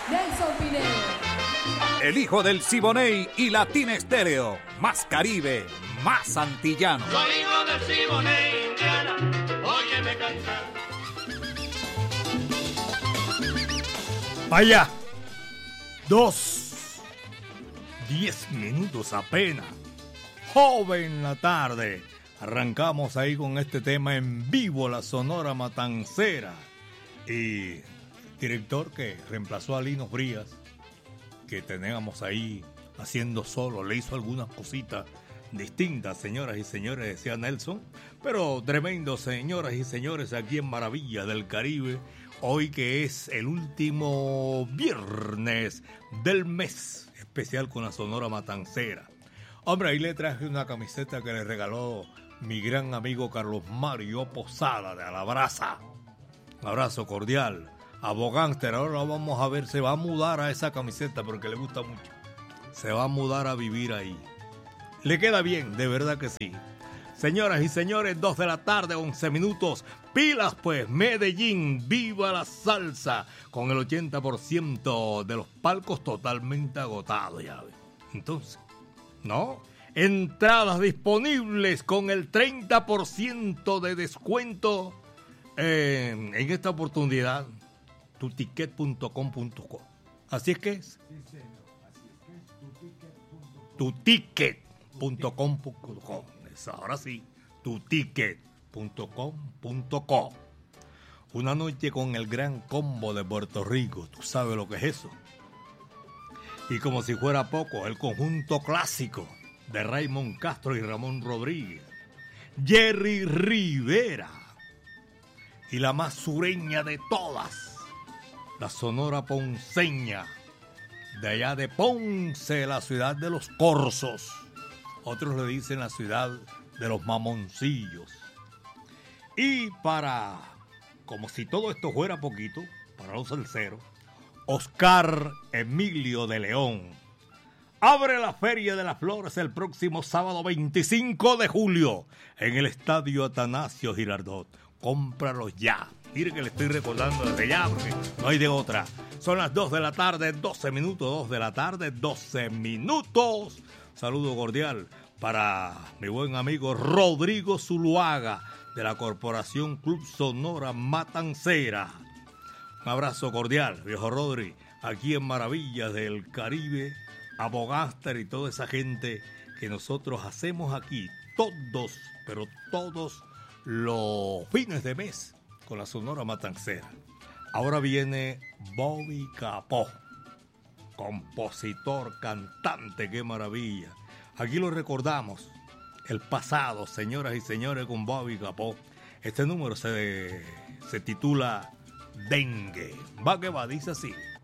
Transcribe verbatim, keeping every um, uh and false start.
Nelson Pinedo. El hijo del Siboney y Latina Estéreo. Más Caribe, más antillano. Soy hijo del Siboney, Indiana. Óyeme cantar. Vaya. Dos. Diez minutos apenas. Joven la tarde. Arrancamos ahí con este tema en vivo, la Sonora Matancera. Y director que reemplazó a Lino Frías, que teníamos ahí haciendo solo, le hizo algunas cositas distintas, señoras y señores, decía Nelson, pero tremendo, señoras y señores, aquí en Maravilla del Caribe, hoy que es el último viernes del mes, especial con la Sonora Matancera. Hombre, ahí le traje una camiseta que le regaló mi gran amigo Carlos Mario Posada de Alabraza. Un abrazo cordial. Abogánster, ahora vamos a ver, se va a mudar a esa camiseta porque le gusta mucho. Se va a mudar a vivir ahí. Le queda bien, de verdad que sí. Señoras y señores, dos de la tarde, once minutos. Pilas pues, Medellín, viva la salsa. Con el ochenta por ciento de los palcos totalmente agotados, ya ves. Entonces, ¿no? Entradas disponibles con el treinta por ciento de descuento eh, en esta oportunidad. tu ticket punto com punto co. Así es que es. tu ticket punto com punto co. Ahora sí, tu ticket punto com punto co. Una noche con el gran combo de Puerto Rico. Tú sabes lo que es eso. Y como si fuera poco, el conjunto clásico de Raymond Castro y Ramón Rodríguez, Jerry Rivera y la más sureña de todas, la Sonora Ponceña, de allá de Ponce, la ciudad de los corzos. Otros le dicen la ciudad de los mamoncillos. Y para, como si todo esto fuera poquito, para los salseros, Oscar Emilio de León abre la Feria de las Flores el próximo sábado veinticinco de julio en el Estadio Atanasio Girardot. Cómpralos ya. Mire que le estoy recordando desde ya porque no hay de otra. Son las dos de la tarde, doce minutos, dos de la tarde, doce minutos. Saludo cordial para mi buen amigo Rodrigo Zuluaga de la Corporación Club Sonora Matancera. Un abrazo cordial, viejo Rodri, aquí en Maravillas del Caribe, Abogánster y toda esa gente que nosotros hacemos aquí todos, pero todos los fines de mes con la Sonora Matancera. Ahora viene Bobby Capó, compositor, cantante, qué maravilla. Aquí lo recordamos, el pasado, señoras y señores, con Bobby Capó. Este número se, se titula Dengue. Va que va, dice así.